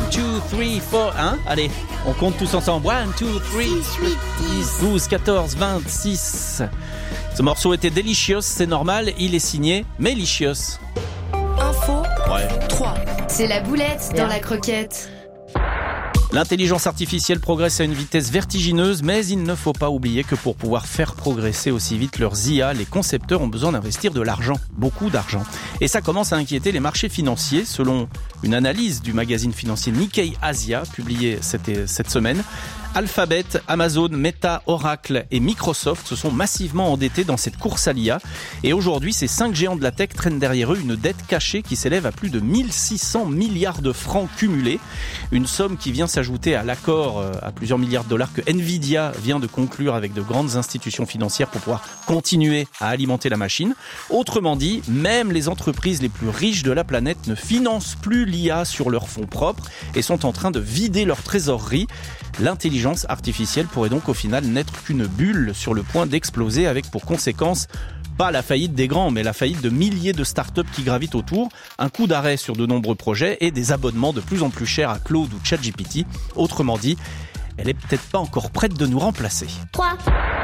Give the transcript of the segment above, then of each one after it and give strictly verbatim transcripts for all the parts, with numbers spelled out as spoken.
deux, trois, quatre, hein? Allez, on compte tous ensemble. un, deux, trois, dix, douze, quatorze, vingt-six. Ce morceau était Delicious, c'est normal, il est signé Melicious. Info Ouais. trois. C'est la boulette dans la croquette. L'intelligence artificielle progresse à une vitesse vertigineuse, mais il ne faut pas oublier que pour pouvoir faire progresser aussi vite leurs I A, les concepteurs ont besoin d'investir de l'argent, beaucoup d'argent. Et ça commence à inquiéter les marchés financiers, selon une analyse du magazine financier Nikkei Asia, publiée cette, cette semaine. Alphabet, Amazon, Meta, Oracle et Microsoft se sont massivement endettés dans cette course à l'I A. Et aujourd'hui, ces cinq géants de la tech traînent derrière eux une dette cachée qui s'élève à plus de mille six cents milliards de francs cumulés. Une somme qui vient s'ajouter à l'accord à plusieurs milliards de dollars que Nvidia vient de conclure avec de grandes institutions financières pour pouvoir continuer à alimenter la machine. Autrement dit, même les entreprises les plus riches de la planète ne financent plus l'I A sur leurs fonds propres et sont en train de vider leur trésorerie. L'intelligence artificielle pourrait donc au final n'être qu'une bulle sur le point d'exploser avec pour conséquence pas la faillite des grands, mais la faillite de milliers de startups qui gravitent autour, un coup d'arrêt sur de nombreux projets et des abonnements de plus en plus chers à Claude ou ChatGPT. Autrement dit, elle est peut-être pas encore prête de nous remplacer. trois.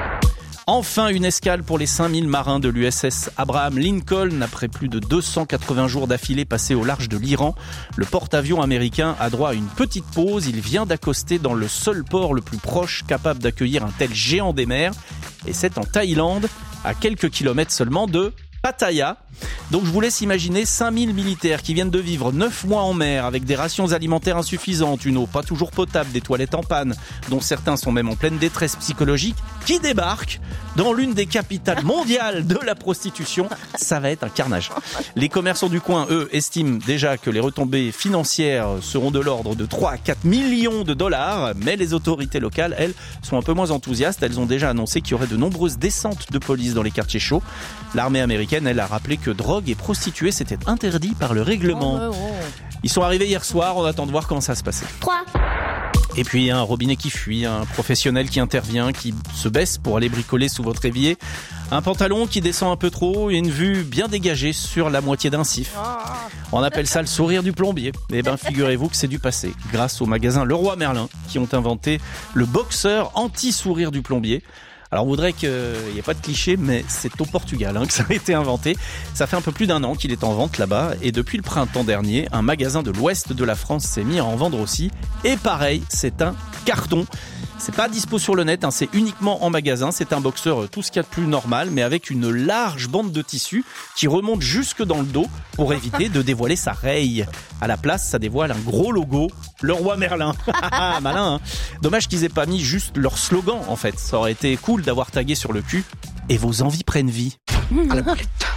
Enfin, une escale pour les cinq mille marins de l'U S S Abraham Lincoln. Après plus de deux cent quatre-vingts jours d'affilée passés au large de l'Iran, le porte-avions américain a droit à une petite pause. Il vient d'accoster dans le seul port le plus proche capable d'accueillir un tel géant des mers. Et c'est en Thaïlande, à quelques kilomètres seulement de Pattaya. Donc je vous laisse imaginer cinq mille militaires qui viennent de vivre neuf mois en mer avec des rations alimentaires insuffisantes, une eau pas toujours potable, des toilettes en panne, dont certains sont même en pleine détresse psychologique, qui débarquent dans l'une des capitales mondiales de la prostitution. Ça va être un carnage. Les commerçants du coin, eux, estiment déjà que les retombées financières seront de l'ordre de trois à quatre millions de dollars, mais les autorités locales, elles, sont un peu moins enthousiastes. Elles ont déjà annoncé qu'il y aurait de nombreuses descentes de police dans les quartiers chauds. L'armée américaine, elle, a rappelé que drogue et prostituées, c'était interdit par le règlement. Oh, oh, oh. Ils sont arrivés hier soir, on attend de voir comment ça se passait. trois. Et puis un robinet qui fuit, un professionnel qui intervient, qui se baisse pour aller bricoler sous votre évier, un pantalon qui descend un peu trop et une vue bien dégagée sur la moitié d'un sif. On appelle ça le sourire du plombier. Eh ben, figurez-vous que c'est du passé, grâce au magasin Leroy Merlin, qui ont inventé le boxeur anti-sourire du plombier. Alors on voudrait qu'il n'y ait pas de cliché, mais c'est au Portugal hein, que ça a été inventé. Ça fait un peu plus d'un an qu'il est en vente là-bas. Et depuis le printemps dernier, un magasin de l'ouest de la France s'est mis à en vendre aussi. Et pareil, c'est un carton. C'est pas dispo sur le net, hein, c'est uniquement en magasin. C'est un boxeur tout ce qu'il y a de plus normal, mais avec une large bande de tissu qui remonte jusque dans le dos pour éviter de dévoiler sa raye. À la place, ça dévoile un gros logo, Leroy Merlin. Malin, hein. Dommage qu'ils aient pas mis juste leur slogan, en fait. Ça aurait été cool d'avoir tagué sur le cul « Et vos envies prennent vie ». À la boulette.